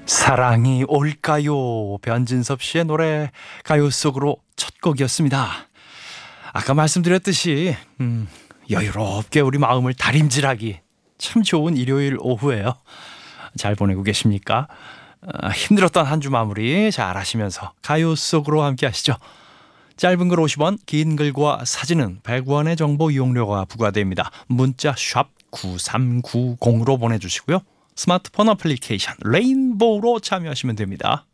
사랑이 올까요? 변진섭 씨의 노래 가요 속으로 첫 곡이었습니다. 아까 말씀드렸듯이 여유롭게 우리 마음을 다림질하기 참 좋은 일요일 오후예요. 잘 보내고 계십니까? 힘들었던 한 주 마무리 잘 하시면서 가요 속으로 함께 하시죠. 짧은 글 50원, 긴 글과 사진은 100원의 정보 이용료가 부과됩니다. 문자 샵 9390으로 보내주시고요. 스마트폰 어플리케이션 레인보우로 참여하시면 됩니다.